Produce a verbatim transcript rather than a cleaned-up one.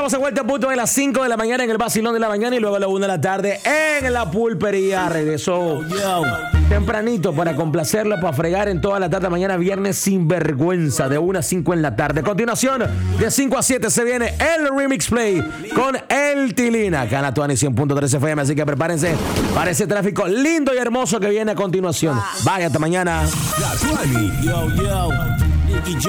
estamos de vuelta a punto de las cinco de la mañana en el vacilón de la mañana y luego a la una de la tarde en la pulpería. Regresó tempranito para complacerlo, para fregar en toda la tarde mañana, viernes sin vergüenza, de una a cinco en la tarde. A continuación, de cinco a siete se viene el Remix Play con El Tilín, acá en la Tuani cien punto tres F M. Así que prepárense para ese tráfico lindo y hermoso que viene a continuación. Vaya, hasta mañana. La Tuani. Yo, yo.